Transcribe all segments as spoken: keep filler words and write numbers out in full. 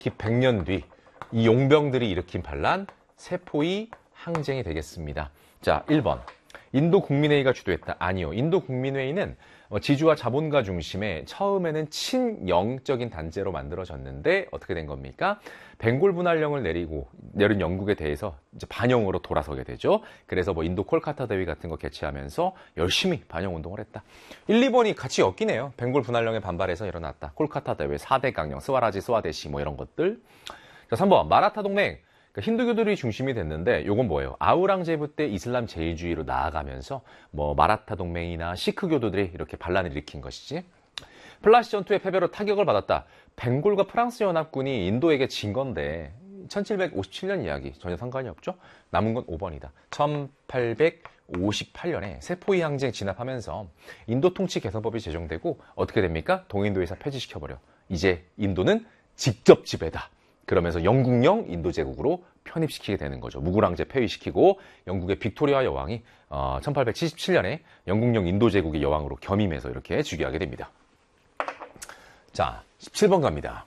백 년 뒤 이 용병들이 일으킨 반란 세포위 항쟁이 되겠습니다. 자, 일 번. 인도 국민회의가 주도했다. 아니요. 인도 국민회의는 지주와 자본가 중심의 처음에는 친영적인 단체로 만들어졌는데 어떻게 된 겁니까? 벵골 분할령을 내리고 내린 영국에 대해서 이제 반영으로 돌아서게 되죠. 그래서 뭐 인도 콜카타 대회 같은 거 개최하면서 열심히 반영 운동을 했다. 일, 이 번이 같이 엮이네요 벵골 분할령에 반발해서 일어났다. 콜카타 대회, 사 대 강령, 스와라지, 스와데시 뭐 이런 것들. 자, 삼 번. 마라타 동맹. 그러니까 힌두교들이 중심이 됐는데 요건 뭐예요? 아우랑제부 때 이슬람 제일주의로 나아가면서 뭐 마라타 동맹이나 시크교도들이 이렇게 반란을 일으킨 것이지. 플라시 전투의 패배로 타격을 받았다. 벵골과 프랑스 연합군이 인도에게 진 건데 천칠백오십칠 년 이야기 전혀 상관이 없죠. 남은 건 오 번이다. 천팔백오십팔 년에 세포위 항쟁 진압하면서 인도 통치 개선법이 제정되고 어떻게 됩니까? 동인도에서 폐지시켜버려. 이제 인도는 직접 지배다. 그러면서 영국령 인도 제국으로 편입시키게 되는 거죠. 무구랑제 폐위시키고 영국의 빅토리아 여왕이 어, 천팔백칠십칠 년에 영국령 인도 제국의 여왕으로 겸임해서 이렇게 즉위하게 됩니다. 자, 십칠 번 갑니다.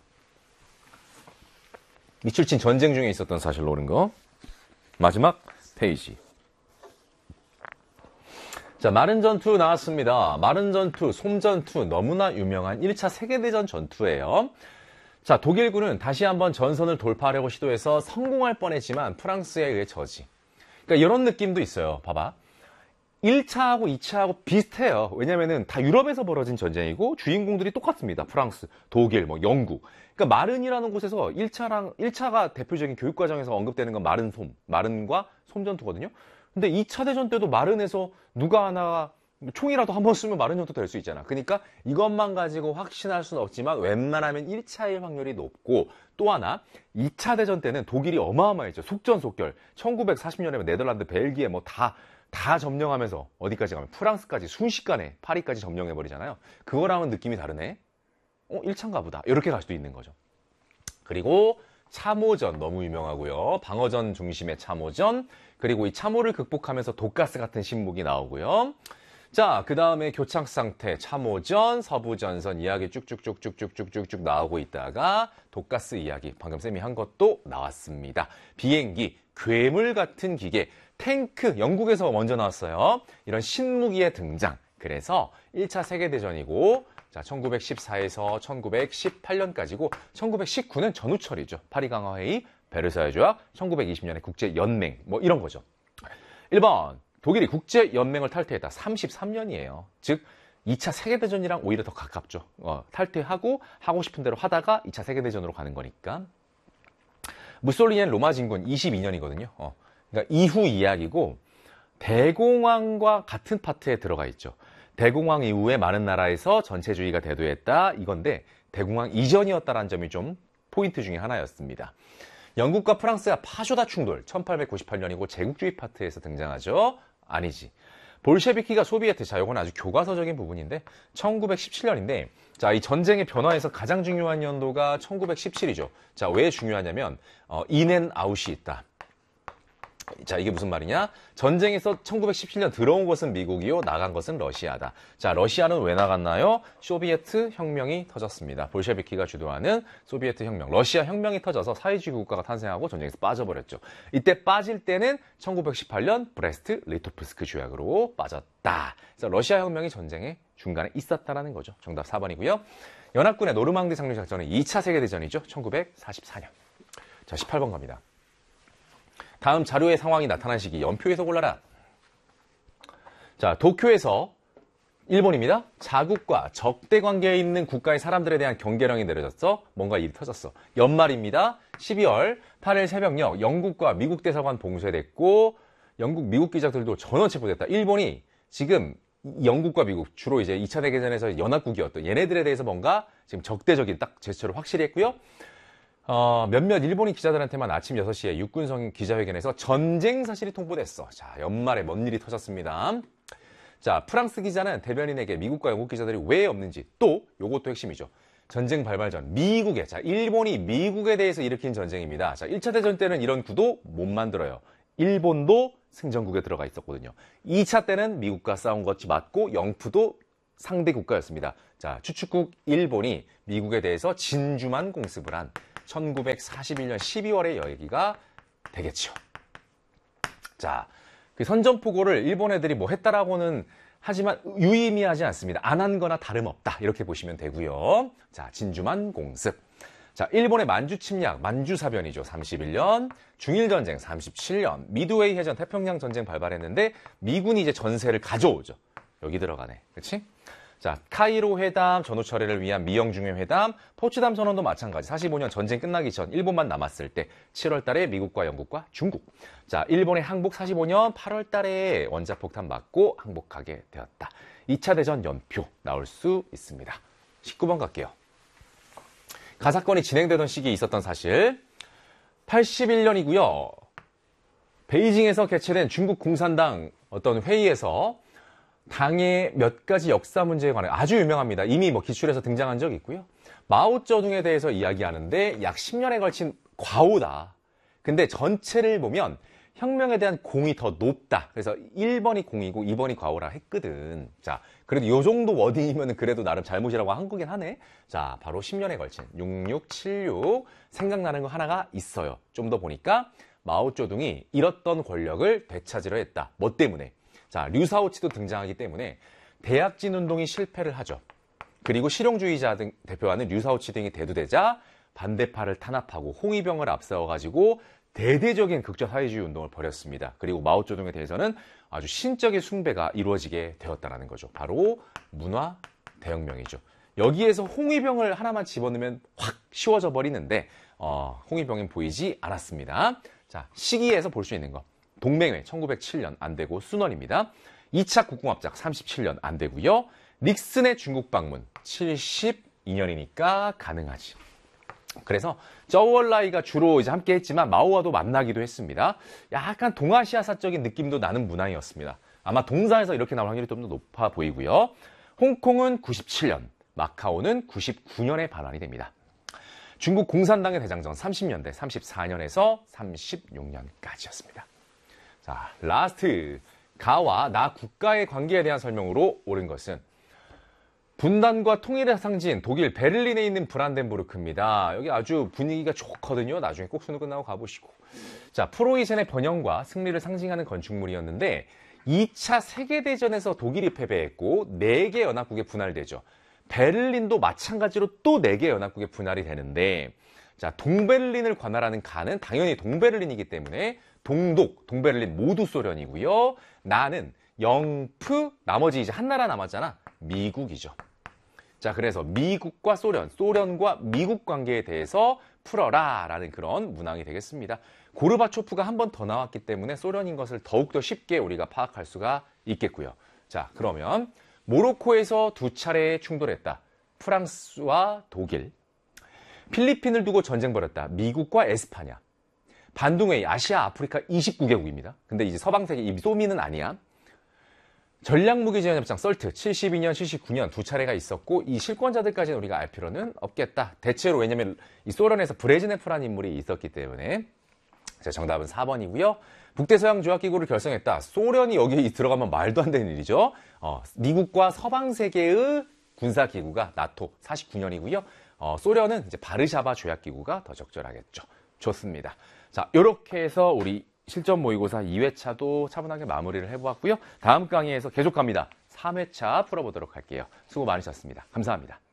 미술친 전쟁 중에 있었던 사실로 오는 거. 마지막 페이지. 자, 마른 전투 나왔습니다. 마른 전투, 솜 전투, 너무나 유명한 일 차 세계대전 전투예요. 자, 독일군은 다시 한번 전선을 돌파하려고 시도해서 성공할 뻔했지만 프랑스에 의해 저지. 그러니까 이런 느낌도 있어요. 봐봐. 일 차하고 이 차하고 비슷해요. 왜냐면은 다 유럽에서 벌어진 전쟁이고 주인공들이 똑같습니다. 프랑스, 독일, 뭐 영국. 그러니까 마른이라는 곳에서 일 차랑 일 차가 대표적인 교육 과정에서 언급되는 건 마른 솜, 마른과 솜 전투거든요. 근데 이 차 대전 때도 마른에서 누가 하나 총이라도 한 번 쓰면 마른 전투 될 수 있잖아. 그러니까 이것만 가지고 확신할 수는 없지만 웬만하면 일 차일 확률이 높고, 또 하나 이 차 대전 때는 독일이 어마어마했죠. 속전속결. 천구백사십 년에 네덜란드, 벨기에 뭐 다 다 점령하면서 어디까지 가면 프랑스까지 순식간에 파리까지 점령해버리잖아요. 그거랑은 느낌이 다르네. 어, 일 차인가 보다. 이렇게 갈 수도 있는 거죠. 그리고 참호전 너무 유명하고요. 방어전 중심의 참호전. 그리고 이 참호를 극복하면서 독가스 같은 신목이 나오고요. 자, 그 다음에 교착 상태, 참호전, 서부전선 이야기 쭉쭉쭉쭉쭉쭉쭉 나오고 있다가 독가스 이야기, 방금 쌤이 한 것도 나왔습니다. 비행기, 괴물 같은 기계, 탱크, 영국에서 먼저 나왔어요. 이런 신무기의 등장. 그래서 일 차 세계대전이고, 자, 천구백십사에서 천구백십팔 년까지고, 천구백십구 년 전후철이죠. 파리강화회의, 베르사유 조약, 천구백이십 년에 국제연맹, 뭐 이런 거죠. 일 번. 독일이 국제연맹을 탈퇴했다. 삼십삼 년이에요. 즉 이 차 세계대전이랑 오히려 더 가깝죠. 어, 탈퇴하고 하고 싶은 대로 하다가 이 차 세계대전으로 가는 거니까. 무솔리니는 로마 진군 이십이 년이거든요. 어, 그러니까 이후 이야기고, 대공황과 같은 파트에 들어가 있죠. 대공황 이후에 많은 나라에서 전체주의가 대두했다. 이건데 대공황 이전이었다는 점이 좀 포인트 중에 하나였습니다. 영국과 프랑스가 파쇼다 충돌, 천팔백구십팔 년이고 제국주의 파트에서 등장하죠. 아니지. 볼셰비키가 소비에트, 자, 이건 아주 교과서적인 부분인데 천구백십칠 년인데, 자, 이 전쟁의 변화에서 가장 중요한 연도가 천구백십칠이죠. 자, 왜 중요하냐면 어, 인앤아웃이 있다. 자, 이게 무슨 말이냐? 전쟁에서 천구백십칠 년 들어온 것은 미국이요, 나간 것은 러시아다. 자, 러시아는 왜 나갔나요? 소비에트 혁명이 터졌습니다. 볼셰비키가 주도하는 소비에트 혁명, 러시아 혁명이 터져서 사회주의 국가가 탄생하고 전쟁에서 빠져버렸죠. 이때 빠질 때는 천구백십팔 년 브레스트 리토프스크 조약으로 빠졌다. 그래서 러시아 혁명이 전쟁의 중간에 있었다라는 거죠. 정답 사 번이고요. 연합군의 노르망디 상륙 작전은 이 차 세계대전이죠. 천구백사십사 년. 자, 십팔 번 갑니다. 다음 자료의 상황이 나타난 시기 연표에서 골라라. 자, 도쿄에서 일 번입니다. 자국과 적대 관계에 있는 국가의 사람들에 대한 경계령이 내려졌어. 뭔가 일이 터졌어. 연말입니다. 십이월 팔 일 새벽녘 영국과 미국 대사관 봉쇄됐고, 영국, 미국 기자들도 전원 체포됐다. 일본이 지금 영국과 미국, 주로 이제 이 차 대대전에서 연합국이었던 얘네들에 대해서 뭔가 지금 적대적인 딱 제스처를 확실히 했고요. 어, 몇몇 일본인 기자들한테만 아침 여섯 시에 육군성 기자회견에서 전쟁 사실이 통보됐어. 자, 연말에 뭔 일이 터졌습니다. 자, 프랑스 기자는 대변인에게 미국과 영국 기자들이 왜 없는지, 또 요것도 핵심이죠. 전쟁 발발 전 미국에, 자, 일본이 미국에 대해서 일으킨 전쟁입니다. 자, 일 차 대전 때는 이런 구도 못 만들어요. 일본도 승전국에 들어가 있었거든요. 이 차 때는 미국과 싸운 것이 맞고 영프도 상대 국가였습니다. 자, 추축국 일본이 미국에 대해서 진주만 공습을 한 천구백사십일 년 십이월의 얘기가 되겠죠. 자, 그 선전포고를 일본 애들이 뭐 했다라고는 하지만 유의미하지 않습니다. 안 한 거나 다름없다. 이렇게 보시면 되고요. 자, 진주만 공습. 자, 일본의 만주 침략, 만주사변이죠. 삼십일 년, 중일전쟁 삼십칠 년, 미드웨이 해전, 태평양 전쟁 발발했는데 미군이 이제 전세를 가져오죠. 여기 들어가네. 그렇지? 자, 카이로 회담, 전후 철회를 위한 미영중회 회담, 포츠담 선언도 마찬가지. 사십오 년 전쟁 끝나기 전 일본만 남았을 때 칠월 달에 미국과 영국과 중국. 자, 일본의 항복 사십오 년 팔월 달에 원자폭탄 맞고 항복하게 되었다. 이 차 대전 연표 나올 수 있습니다. 십구 번 갈게요. 가사건이 진행되던 시기에 있었던 사실. 팔십일 년이고요. 베이징에서 개최된 중국 공산당 어떤 회의에서 당의 몇 가지 역사 문제에 관해 아주 유명합니다. 이미 뭐 기출에서 등장한 적이 있고요. 마오쩌둥에 대해서 이야기하는데 약 십 년에 걸친 과오다. 근데 전체를 보면 혁명에 대한 공이 더 높다. 그래서 일 번이 공이고 이 번이 과오라 했거든. 자, 그래도 요 정도 워딩이면 그래도 나름 잘못이라고 한 거긴 하네. 자, 바로 십 년에 걸친 육십육, 칠십육 생각나는 거 하나가 있어요. 좀 더 보니까 마오쩌둥이 잃었던 권력을 되찾으려 했다. 뭐 때문에? 자, 류사오치도 등장하기 때문에 대약진 운동이 실패를 하죠. 그리고 실용주의자 등 대표하는 류사오치 등이 대두되자 반대파를 탄압하고 홍위병을 앞세워가지고 대대적인 극적 사회주의 운동을 벌였습니다. 그리고 마오쩌둥에 대해서는 아주 신적인 숭배가 이루어지게 되었다는 거죠. 바로 문화 대혁명이죠. 여기에서 홍위병을 하나만 집어넣으면 확 쉬워져 버리는데 어, 홍위병은 보이지 않았습니다. 자, 시기에서 볼 수 있는 거. 동맹회 천구백칠 년 안 되고 순원입니다. 이 차 국공합작 삼십칠 년 안 되고요. 닉슨의 중국 방문 칠십이 년이니까 가능하지. 그래서 저우얼라이가 주로 이제 함께 했지만 마오와도 만나기도 했습니다. 약간 동아시아사적인 느낌도 나는 문항이었습니다. 아마 동사에서 이렇게 나올 확률이 좀 더 높아 보이고요. 홍콩은 구십칠 년, 마카오는 구십구 년에 반환이 됩니다. 중국 공산당의 대장정 삼십 년대 삼십사 년에서 삼십육 년까지였습니다. 자, 라스트. 가와 나 국가의 관계에 대한 설명으로 옳은 것은 분단과 통일의 상징 독일 베를린에 있는 브란덴부르크입니다. 여기 아주 분위기가 좋거든요. 나중에 꼭 수능 끝나고 가보시고. 자, 프로이센의 번영과 승리를 상징하는 건축물이었는데 이 차 세계대전에서 독일이 패배했고 네 개 연합국에 분할되죠. 베를린도 마찬가지로 또 네 개 연합국에 분할이 되는데 자, 동베를린을 관할하는 가는 당연히 동베를린이기 때문에 동독, 동베를린 모두 소련이고요. 나는 영프, 나머지 이제 한 나라 남았잖아. 미국이죠. 자, 그래서 미국과 소련, 소련과 미국 관계에 대해서 풀어라 라는 그런 문항이 되겠습니다. 고르바초프가 한 번 더 나왔기 때문에 소련인 것을 더욱더 쉽게 우리가 파악할 수가 있겠고요. 자, 그러면 모로코에서 두 차례 충돌했다. 프랑스와 독일. 필리핀을 두고 전쟁 벌였다. 미국과 에스파냐. 반둥회의, 아시아, 아프리카 이십구 개국입니다. 근데 이제 서방세계 이 소미는 아니야. 전략무기제한협상 설트 칠십이 년, 칠십구 년 두 차례가 있었고 이 실권자들까지는 우리가 알 필요는 없겠다. 대체로 왜냐면 이 소련에서 브레즈네프라는 인물이 있었기 때문에. 자, 정답은 사 번이고요. 북대서양조약기구를 결성했다. 소련이 여기 들어가면 말도 안 되는 일이죠. 어, 미국과 서방세계의 군사기구가 나토 사십구 년이고요. 어, 소련은 이제 바르샤바 조약기구가 더 적절하겠죠. 좋습니다. 자, 이렇게 해서 우리 실전 모의고사 이 회차도 차분하게 마무리를 해보았고요. 다음 강의에서 계속 갑니다. 삼 회차 풀어보도록 할게요. 수고 많으셨습니다. 감사합니다.